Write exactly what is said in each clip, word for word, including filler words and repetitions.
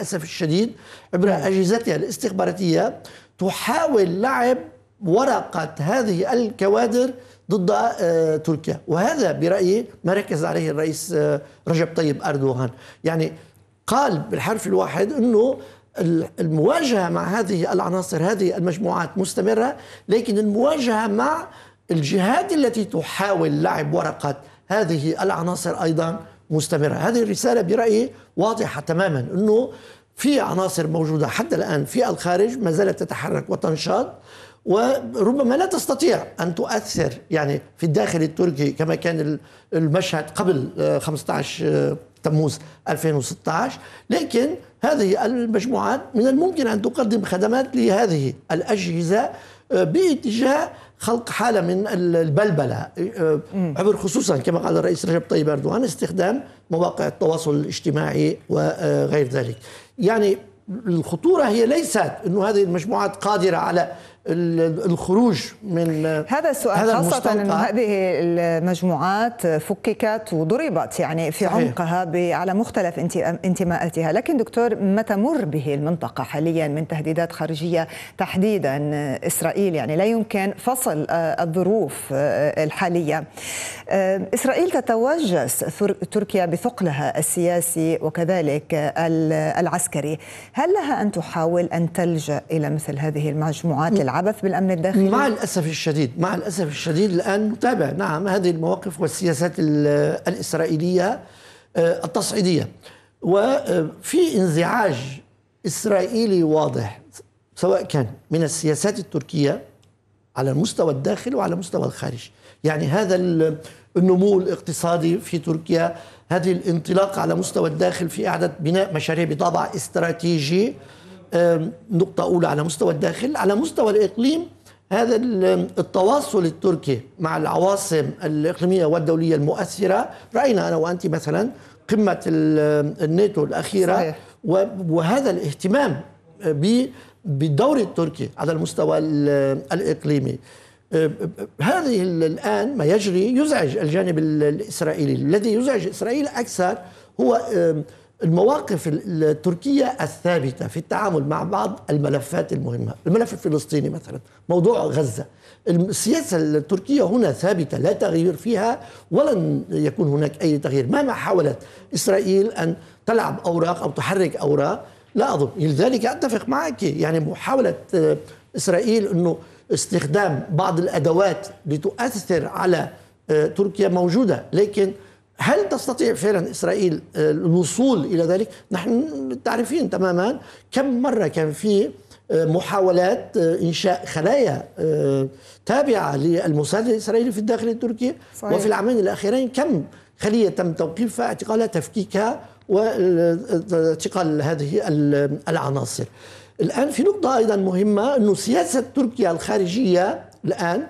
الأسف الشديد عبر أجهزتها الاستخباراتية تحاول لعب ورقة هذه الكوادر ضد تركيا، وهذا برأيي ما ركز عليه الرئيس رجب طيب أردوغان. يعني قال بالحرف الواحد أنه المواجهة مع هذه العناصر، هذه المجموعات مستمرة، لكن المواجهة مع الجهات التي تحاول لعب ورقة هذه العناصر أيضا مستمرة. هذه الرسالة برأيي واضحة تماما، أنه في عناصر موجودة حتى الآن في الخارج ما زالت تتحرك وتنشط، وربما لا تستطيع أن تؤثر يعني في الداخل التركي كما كان المشهد قبل خمسة عشر تموز ألفين وستة عشر، لكن هذه المجموعات من الممكن أن تقدم خدمات لهذه الأجهزة باتجاه خلق حالة من البلبلة عبر خصوصا كما قال الرئيس رجب طيب أردوغان استخدام مواقع التواصل الاجتماعي وغير ذلك. يعني الخطورة هي ليست أنه هذه المجموعات قادرة على الخروج من هذا السؤال، هذا خاصة أن هذه المجموعات فككت وضربت يعني في صحيح. عمقها على مختلف انتماءاتها، لكن دكتور ما تمر به المنطقة حاليا من تهديدات خارجية تحديدا إسرائيل، يعني لا يمكن فصل الظروف الحالية. إسرائيل تتوجس تركيا بثقلها السياسي وكذلك العسكري، هل لها أن تحاول أن تلجأ إلى مثل هذه المجموعات للعبث بالأمن الداخلي؟ مع الأسف الشديد مع الأسف الشديد الآن نتابع نعم هذه المواقف والسياسات الإسرائيلية التصعيدية، وفي انزعاج إسرائيلي واضح سواء كان من السياسات التركية على المستوى الداخلي وعلى مستوى الخارج. يعني هذا النمو الاقتصادي في تركيا، هذه الانطلاقة على مستوى الداخل في إعادة بناء مشاريع بطابع استراتيجي، نقطة أولى على مستوى الداخل. على مستوى الإقليم هذا التواصل التركي مع العواصم الإقليمية والدولية المؤثرة، رأينا أنا وأنت مثلا قمة الناتو الأخيرة صحيح. وهذا الاهتمام بالدور التركي على المستوى الإقليمي، هذه الآن ما يجري يزعج الجانب الإسرائيلي. الذي يزعج إسرائيل أكثر هو المواقف التركية الثابتة في التعامل مع بعض الملفات المهمة. الملف الفلسطيني مثلا، موضوع غزة، السياسة التركية هنا ثابتة لا تغيير فيها ولن يكون هناك أي تغيير مهما حاولت إسرائيل أن تلعب أوراق أو تحرك أوراق. لا أظن لذلك أتفق معك، يعني محاولة إسرائيل أنه استخدام بعض الأدوات لتؤثر على تركيا موجودة، لكن هل تستطيع فعلا إسرائيل الوصول إلى ذلك؟ نحن تعرفين تماما كم مرة كان في محاولات إنشاء خلايا تابعة للموساد الإسرائيلي في الداخل التركي صحيح. وفي العامين الأخيرين كم خلية تم توقيفها، اعتقالها، تفكيكها واعتقال هذه العناصر. الآن في نقطة أيضا مهمة، أنه سياسة تركيا الخارجية الآن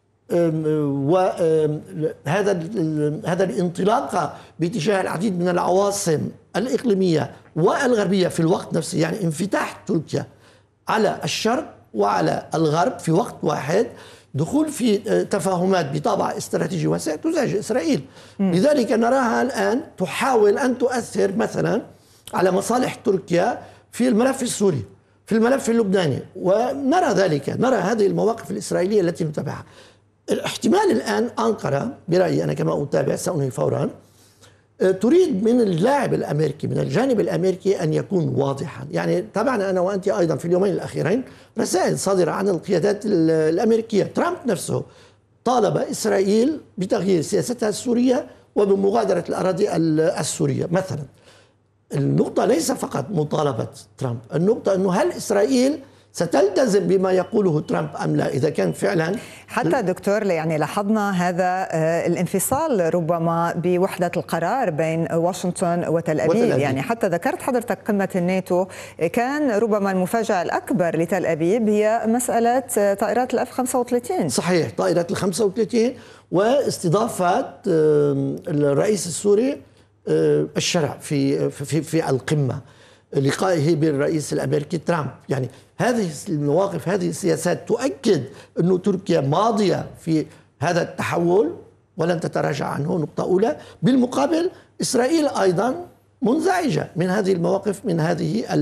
وهذا هذا الانطلاقة باتجاه العديد من العواصم الإقليمية والغربية في الوقت نفسه، يعني انفتاح تركيا على الشرق وعلى الغرب في وقت واحد، دخول في تفاهمات بطابع استراتيجي واسع تزعج إسرائيل. م. لذلك نراها الآن تحاول أن تؤثر مثلا على مصالح تركيا في الملف السوري، في الملف اللبناني، ونرى ذلك، نرى هذه المواقف الإسرائيلية التي نتابعها. الاحتمال الآن أنقرة برأيي أنا كما أتابع سأنهي فورا تريد من اللاعب الأمريكي، من الجانب الأمريكي أن يكون واضحا. يعني تابعنا أنا وأنت أيضا في اليومين الأخيرين رسائل صادرة عن القيادات الأمريكية. ترامب نفسه طالب إسرائيل بتغيير سياستها السورية وبمغادرة الأراضي السورية مثلا. النقطة ليس فقط مطالبة ترامب، النقطة أنه هل إسرائيل ستلتزم بما يقوله ترامب أم لا؟ إذا كان فعلا حتى دكتور يعني لاحظنا هذا الانفصال ربما بوحدة القرار بين واشنطن وتل أبيب. وتل أبيب يعني حتى ذكرت حضرتك قمة الناتو، كان ربما المفاجأة الأكبر لتل أبيب هي مسألة طائرات الأف خمسة وثلاثين. صحيح، طائرات الخمسة وثلاثين واستضافة الرئيس السوري الشرع في في في القمة، لقائه بالرئيس الأمريكي ترامب. يعني هذه المواقف، هذه السياسات تؤكد أن تركيا ماضية في هذا التحول ولن تتراجع عنه، نقطة أولى. بالمقابل إسرائيل أيضا منزعجة من هذه المواقف، من هذه